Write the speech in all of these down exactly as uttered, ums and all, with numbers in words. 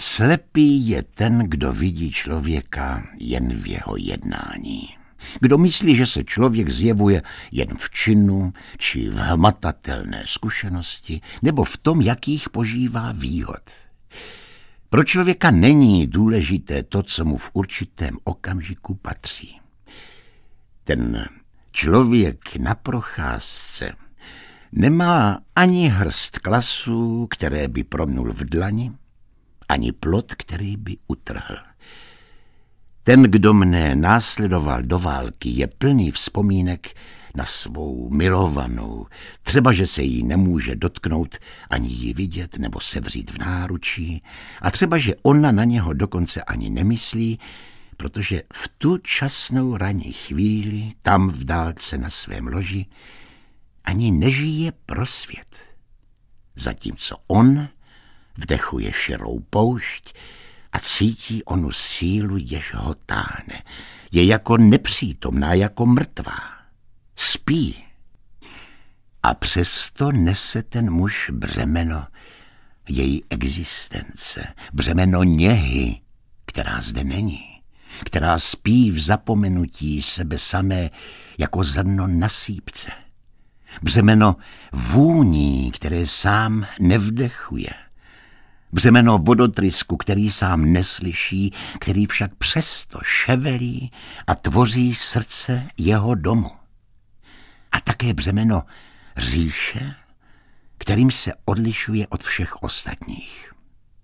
Slepý je ten, kdo vidí člověka jen v jeho jednání. Kdo myslí, že se člověk zjevuje jen v činu či v hmatatelné zkušenosti nebo v tom, jakých požívá výhod. Pro člověka není důležité to, co mu v určitém okamžiku patří. Ten člověk na procházce nemá ani hrst klasů, které by promnul v dlani, ani plot, který by utrhl. Ten, kdo mne následoval do války, je plný vzpomínek na svou milovanou, třeba, že se jí nemůže dotknout, ani ji vidět nebo sevřít v náručí, a třeba, že ona na něho dokonce ani nemyslí, protože v tu časnou ranní chvíli, tam v dálce na svém loži, ani nežije pro svět. Zatímco on vdechuje širou poušť a cítí onu sílu, jež ho táhne. Je jako nepřítomná, jako mrtvá. Spí. A přesto nese ten muž břemeno její existence, břemeno něhy, která zde není, která spí v zapomenutí sebe samé jako zrno na sýpce. Břemeno vůní, které sám nevdechuje. Břemeno vodotrysku, který sám neslyší, který však přesto ševelí a tvoří srdce jeho domu. A také břemeno říše, kterým se odlišuje od všech ostatních.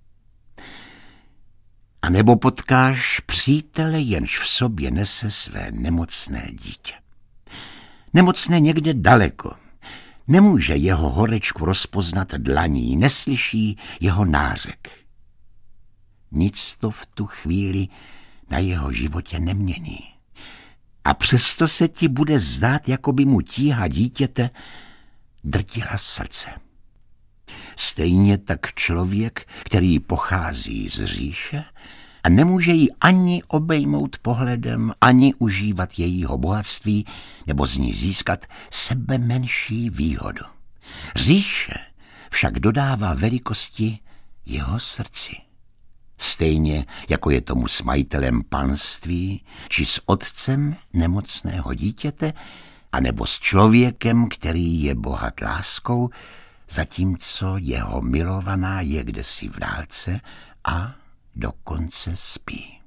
A nebo potkáš přítele, jenž v sobě nese své nemocné dítě. Nemocné někde daleko. Nemůže jeho horečku rozpoznat dlaní, neslyší jeho nářek. Nic to v tu chvíli na jeho životě nemění. A přesto se ti bude zdát, jako by mu tíha dítěte drtila srdce. Stejně tak člověk, který pochází z říše a nemůže ji ani obejmout pohledem, ani užívat jejího bohatství, nebo z ní získat sebe menší výhodu. Říše však dodává velikosti jeho srdci. Stejně jako je tomu s majitelem panství, či s otcem nemocného dítěte, anebo s člověkem, který je bohat láskou, zatímco jeho milovaná je kdesi v dálce a dokonce spí.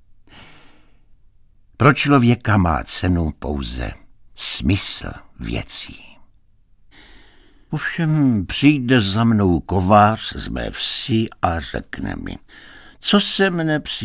Pro člověka má cenu pouze smysl věcí. Ovšem přijde za mnou kovář z mé vsi a řekne mi, co se mne při